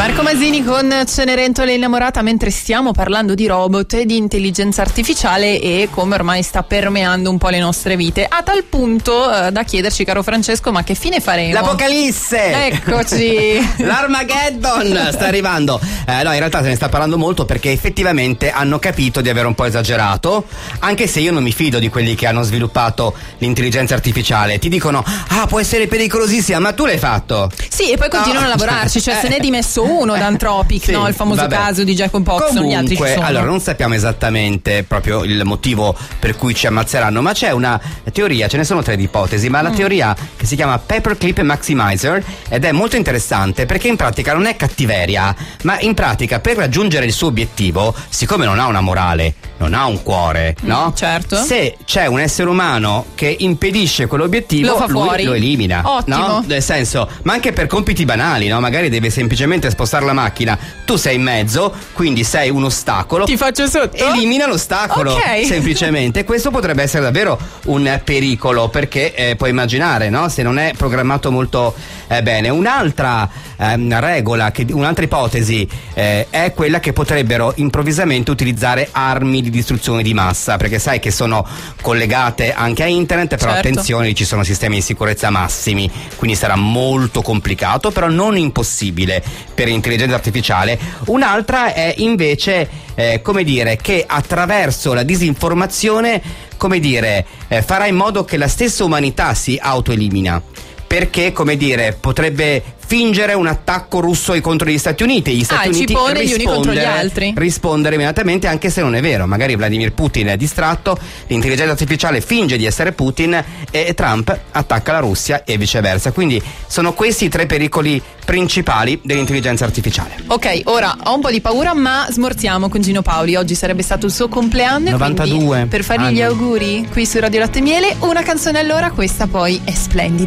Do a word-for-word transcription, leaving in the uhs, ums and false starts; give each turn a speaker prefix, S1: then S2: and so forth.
S1: Marco Masini con Cenerentola innamorata, mentre stiamo parlando di robot e di intelligenza artificiale e come ormai sta permeando un po' le nostre vite, a tal punto eh, da chiederci, caro Francesco, ma che fine faremo?
S2: L'Apocalisse!
S1: Eccoci!
S2: L'Armageddon sta arrivando. Eh, no, in realtà se ne sta parlando molto perché effettivamente hanno capito di aver un po' esagerato, anche se io non mi fido di quelli che hanno sviluppato l'intelligenza artificiale. Ti dicono, ah, può essere pericolosissima, ma tu l'hai fatto.
S1: Sì, e poi continuano
S2: no.
S1: a lavorarci, cioè se ne è dimesso uno da Anthropic,
S2: sì,
S1: no? Il famoso
S2: vabbè.
S1: caso di Jacob Poxon, gli altri ci sono.
S2: Allora, non sappiamo esattamente proprio il motivo per cui ci ammazzeranno, ma c'è una teoria, ce ne sono tre di ipotesi, ma mm. la teoria che si chiama Paperclip Maximizer, ed è molto interessante perché in pratica non è cattiveria, ma in pratica per raggiungere il suo obiettivo, siccome non ha una morale, non ha un cuore, no?
S1: Mm, certo.
S2: Se c'è un essere umano che impedisce quell'obiettivo,
S1: lo fa
S2: lui
S1: fuori.
S2: lo elimina.
S1: Ottimo.
S2: No? Nel senso, ma anche per compiti banali, no? Magari deve semplicemente spostare la macchina, tu sei in mezzo, quindi sei un ostacolo.
S1: Ti faccio sotto?
S2: Elimina l'ostacolo,
S1: okay.
S2: semplicemente. Questo potrebbe essere davvero un pericolo, perché eh, puoi immaginare, no? Se non è programmato molto eh, bene. Un'altra ehm, regola, che, un'altra ipotesi eh, è quella che potrebbero improvvisamente utilizzare armi di distruzione di massa, perché sai che sono collegate anche a internet, però
S1: certo.
S2: attenzione, ci sono sistemi di sicurezza massimi, quindi sarà molto complicato, però non impossibile per l'intelligenza artificiale. Un'altra è invece eh, come dire, che attraverso la disinformazione, come dire, eh, farà in modo che la stessa umanità si autoelimina, perché, come dire, potrebbe fingere un attacco russo contro gli Stati Uniti, gli Stati
S1: ah,
S2: Uniti
S1: ci pone gli uni contro gli altri,
S2: rispondere immediatamente, anche se non è vero. Magari Vladimir Putin è distratto, l'intelligenza artificiale finge di essere Putin e Trump attacca la Russia e viceversa. Quindi sono questi i tre pericoli principali dell'intelligenza artificiale.
S1: Ok, ora ho un po' di paura, ma smorziamo con Gino Paoli. Oggi sarebbe stato il suo compleanno,
S2: novantadue
S1: per fargli
S2: anni.
S1: Gli auguri qui su Radio Latte e Miele, una canzone all'ora, questa poi è splendida.